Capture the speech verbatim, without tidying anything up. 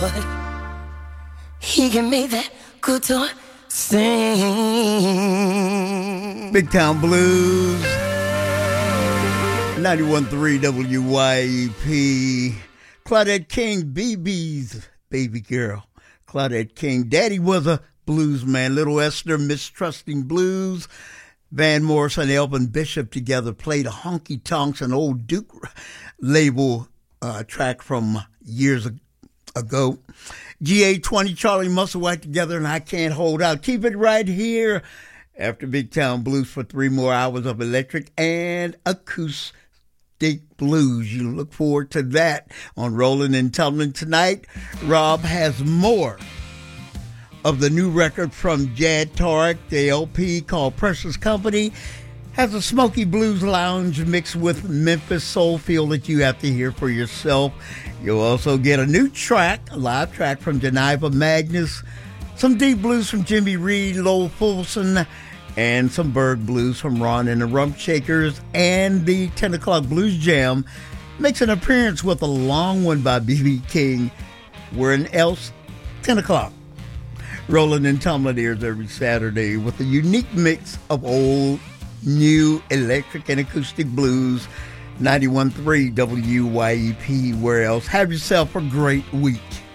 Lord, He can make that good toy sing. Big Town Blues, ninety-one point three W Y E P. Claudette King, B B's baby girl. Claudette King. Daddy was a blues man. Little Esther, Mistrusting Blues. Van Morrison and Elvin Bishop together played a Honky Tonks, an old Duke label uh, track from years ago. G A twenty, Charlie Musselwhite together, and I Can't Hold Out. Keep it right here after Big Town Blues for three more hours of electric and acoustic blues. You look forward to that on Rolling and Tumbling tonight. Rob has more of the new record from Jad Tarek. The L P called Precious Company has a smoky blues lounge mixed with Memphis soul feel that you have to hear for yourself. You'll also get a new track, a live track from Geneva Magnus, some deep blues from Jimmy Reed, Lowell Fulson, and some Berg blues from Ron and the Rump Shakers. And the ten o'clock Blues Jam makes an appearance with a long one by B B King. Where in else, ten o'clock. Rolling and Tumbling airs every Saturday with a unique mix of old, new, electric, and acoustic blues. ninety-one point three W Y E P. Where else? Have yourself a great week.